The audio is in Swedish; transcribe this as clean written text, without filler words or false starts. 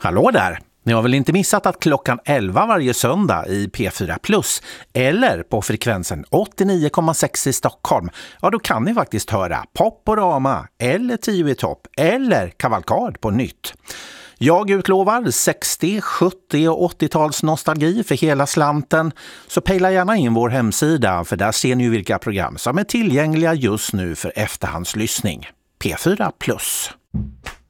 Hallå där! Ni har väl inte missat att klockan 11 varje söndag i P4 Plus eller på frekvensen 89,6 i Stockholm, ja då kan ni faktiskt höra Poporama eller 10 i topp eller Kavalkad på nytt. Jag utlovar 60, 70 och 80-tals nostalgi för hela slanten, så pejla gärna in vår hemsida för där ser ni vilka program som är tillgängliga just nu för efterhandslyssning. P4 Plus.